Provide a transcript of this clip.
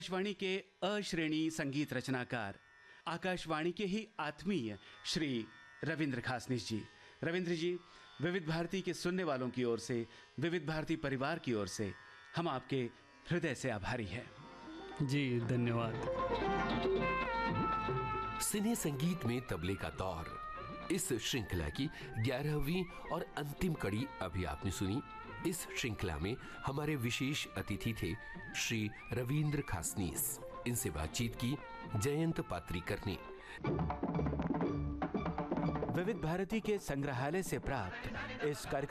आकाशवाणी के अश्रेणी संगीत रचनाकार, आकाशवाणी के ही आत्मीय श्री रविंद्र खासनीस जी। रविंद्र जी, विविध भारती के सुनने वालों की ओर से, विविध भारती परिवार की ओर से हम आपके हृदय से आभारी हैं। जी धन्यवाद। सिने संगीत में तबले का दौर, इस श्रृंखला की 11वीं और अंतिम कड़ी अभी आपने सुनी। इस श्रृंखला में हमारे विशेष अतिथि थे श्री रविंद्र खासनीस। इनसे बातचीत की जयंत पात्रीकर ने। विविध भारती के संग्रहालय से प्राप्त इस कार्यक्रम